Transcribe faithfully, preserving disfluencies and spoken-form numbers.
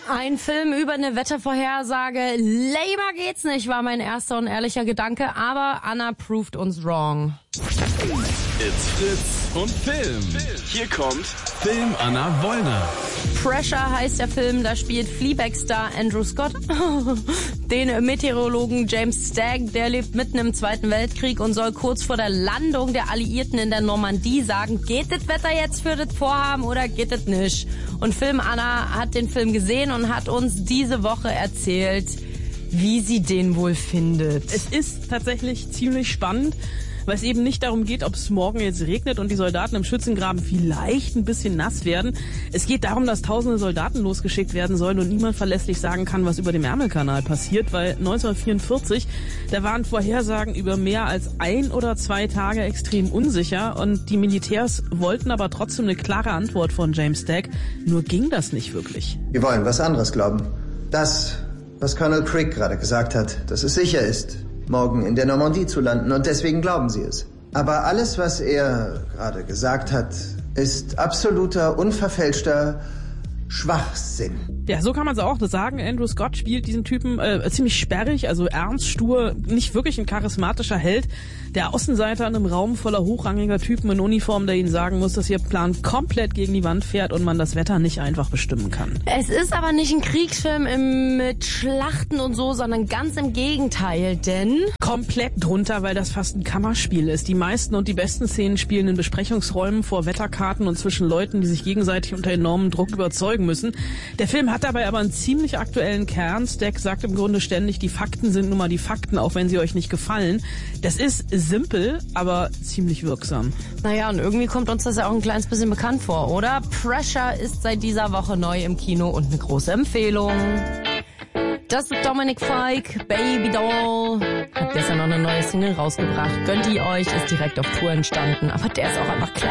Ein Film über eine Wettervorhersage. Lamer geht's nicht, war mein erster und ehrlicher Gedanke. Aber Anna proved uns wrong. It's Fritz und Film. Hier kommt Film Anna Wollner. Pressure heißt der Film, da spielt Fleabag-Star Andrew Scott den Meteorologen James Stagg. Der lebt mitten im Zweiten Weltkrieg und soll kurz vor der Landung der Alliierten in der Normandie sagen, geht das Wetter jetzt für das Vorhaben oder geht das nicht? Und Film Anna hat den Film gesehen und hat uns diese Woche erzählt, wie sie den wohl findet. Es ist tatsächlich ziemlich spannend, weil es eben nicht darum geht, ob es morgen jetzt regnet und die Soldaten im Schützengraben vielleicht ein bisschen nass werden. Es geht darum, dass tausende Soldaten losgeschickt werden sollen und niemand verlässlich sagen kann, was über dem Ärmelkanal passiert, weil neunzehnhundertvierundvierzig, da waren Vorhersagen über mehr als ein oder zwei Tage extrem unsicher und die Militärs wollten aber trotzdem eine klare Antwort von James Stagg, nur ging das nicht wirklich. Wir wollen was anderes glauben. Das, was Colonel Crick gerade gesagt hat, dass es sicher ist, morgen in der Normandie zu landen, und deswegen glauben sie es. Aber alles, was er gerade gesagt hat, ist absoluter, unverfälschter Schwachsinn. Ja, so kann man es auch sagen. Andrew Scott spielt diesen Typen äh, ziemlich sperrig, also ernst, stur, nicht wirklich ein charismatischer Held. Der Außenseiter in einem Raum voller hochrangiger Typen in Uniform, der ihnen sagen muss, dass ihr Plan komplett gegen die Wand fährt und man das Wetter nicht einfach bestimmen kann. Es ist aber nicht ein Kriegsfilm im, mit Schlachten und so, sondern ganz im Gegenteil, denn... Komplett drunter, weil das fast ein Kammerspiel ist. Die meisten und die besten Szenen spielen in Besprechungsräumen vor Wetterkarten und zwischen Leuten, die sich gegenseitig unter enormem Druck überzeugen müssen. Der Film hat dabei aber einen ziemlich aktuellen Kern. Stagg sagt im Grunde ständig, die Fakten sind nun mal die Fakten, auch wenn sie euch nicht gefallen. Das ist simpel, aber ziemlich wirksam. Naja, und irgendwie kommt uns das ja auch ein kleines bisschen bekannt vor, oder? Pressure ist seit dieser Woche neu im Kino und eine große Empfehlung. Das ist Dominic Fike, Baby Doll. Hat gestern noch eine neue Single rausgebracht. Gönnt ihr euch, ist direkt auf Tour entstanden. Aber der ist auch einfach klar.